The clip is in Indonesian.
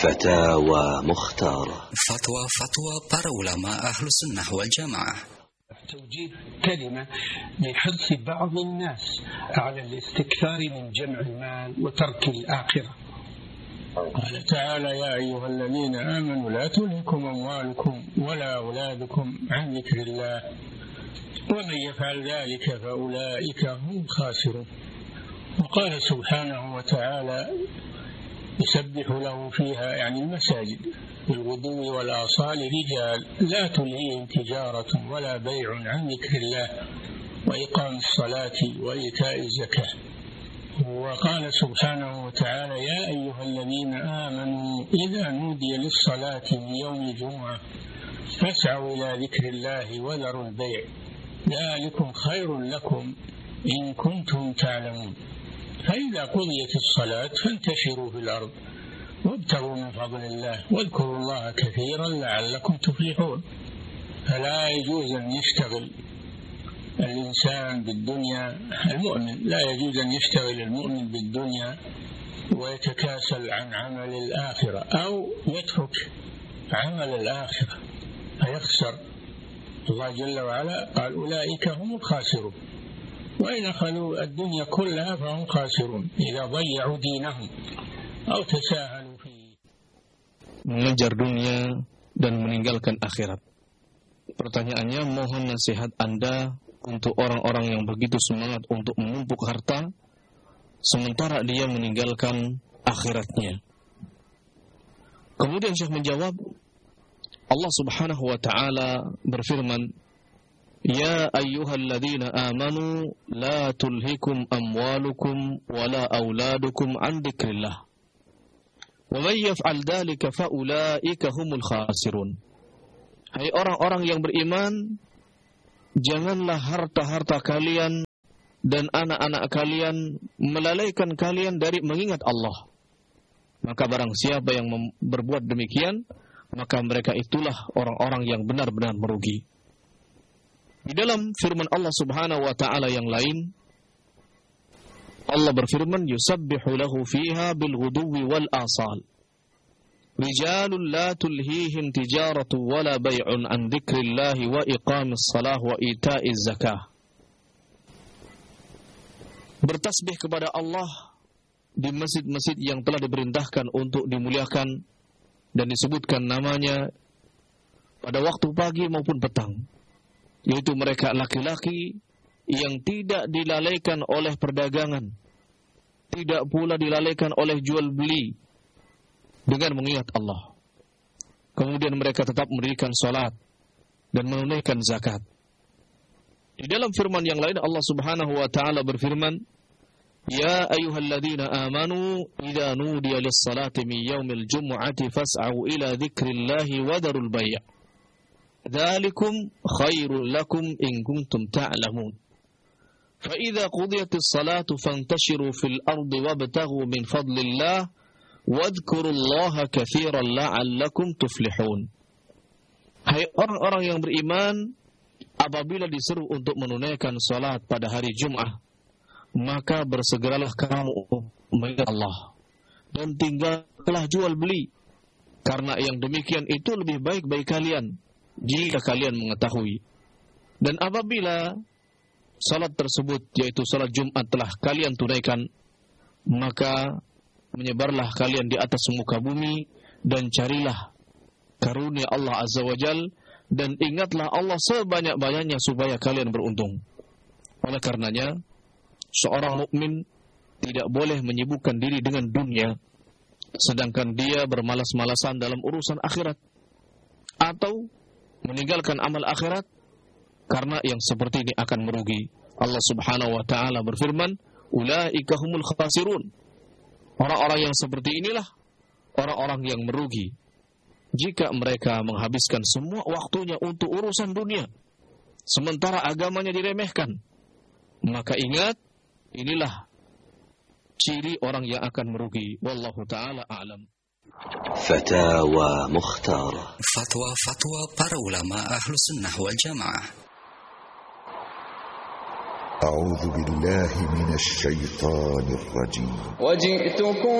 فتاوى مختارة. فتوى para ulama ahlu sunnah wal jamaah. توجيه كلمة لحث بعض الناس على الاستكثار من جمع المال وترك الآخرة. قال تعالى: يا أيها الذين آمنوا لا تلهكم أموالكم ولا أولادكم عن ذكر الله ومن يفعل ذلك فأولئك هم الخاسرون. وقال سبحانه وتعالى: يسبح له فيها يعني المساجد بالغدو والآصال رجال لا تلهيهم تجارة ولا بيع عن ذكر الله وإقام الصلاة وإيتاء الزكاة. وقال سبحانه وتعالى: يا أيها الذين آمنوا إذا نودي للصلاة من يوم الجمعة فاسعوا إلى ذكر الله وذروا البيع ذلكم خير لكم إن كنتم تعلمون. فإذا قضيت الصلاة فانتشروا في الأرض وابتغوا من فضل الله واذكروا الله كثيرا لعلكم تفلحون. فلا يجوز أن يشتغل الإنسان بالدنيا، المؤمن لا يجوز أن يشتغل المؤمن بالدنيا ويتكاسل عن عمل الآخرة أو يترك عمل الآخرة فيخسر. الله جل وعلا قال: أولئك هم الخاسرون وإن أخذوا الدنيا كلها فهم خاسرون إذا ضيعوا دينهم أو تساهلوا فيه. Mengejar dunia dan meninggalkan akhirat. Pertanyaannya, mohon nasihat Anda untuk orang-orang yang begitu semangat untuk menumpuk harta sementara dia meninggalkan akhiratnya. Kemudian Syekh menjawab, Allah Subhanahu wa taala berfirman: Ya ayyuhalladzina amanu la tulhikum amwalukum wala auladukum an dzikrillah wa may yaf'al dzalika fa ulaika humul khasirun. Hai orang-orang yang beriman, janganlah harta-harta kalian dan anak-anak kalian melalaikan kalian dari mengingat Allah. Maka barang siapa yang berbuat demikian, maka mereka itulah orang-orang yang benar-benar merugi. Di dalam firman Allah Subhanahu wa taala yang lain, Allah berfirman: Yusabbihu lahu fiha bil ghuduwi wal asal. Rijalun la tulhihim tijaratu wala bay'un an dzikrillahi wa iqamis salah wa ita'iz zakah. Bertasbih kepada Allah di masjid-masjid yang telah diperintahkan untuk dimuliakan dan disebutkan namanya pada waktu pagi maupun petang, yaitu mereka laki-laki yang tidak dilalaikan oleh perdagangan, tidak pula dilalaikan oleh jual beli dengan mengingat Allah. Kemudian mereka tetap mendirikan salat dan menunaikan zakat. Di dalam firman yang lain Allah Subhanahu wa taala berfirman: Ya ayyuhalladzina amanu idza nudiya lis-salati min yaumil jumu'ati fas'au ila dzikrillahi wa dharul bay'. Dzalikum khairul lakum in kuntum ta'lamun. Fa idza qudiyatis salatu fantashiru fil ardi wabtaghu min fadlillah wadhkurullaha katsiran la'allakum tuflihun. Hai orang-orang yang beriman, apabila diseru untuk menunaikan salat pada hari Jumat, maka bersegeralah kamu mengingat Allah dan tinggallah jual beli, karena yang demikian itu lebih baik bagi kalian jika kalian mengetahui. Dan apabila salat tersebut, yaitu salat Jumat, telah kalian tunaikan, maka menyebarlah kalian di atas muka bumi dan carilah karunia Allah Azza wa Jal, dan ingatlah Allah sebanyak-banyaknya supaya kalian beruntung. Oleh karenanya, seorang mukmin tidak boleh menyibukkan diri dengan dunia sedangkan dia bermalas-malasan dalam urusan akhirat, atau meninggalkan amal akhirat, karena yang seperti ini akan merugi. Allah Subhanahu wa taala berfirman: Ulaika humul khasirun. Orang-orang yang seperti inilah orang-orang yang merugi jika mereka menghabiskan semua waktunya untuk urusan dunia sementara agamanya diremehkan. Maka ingat, inilah ciri orang yang akan merugi. Wallahu ta'ala a'lam. Fatawa Mukhtara. Fatwa para ulama ahlu sunnah wal jamaah. أعوذ بالله من الشيطان الرجيم.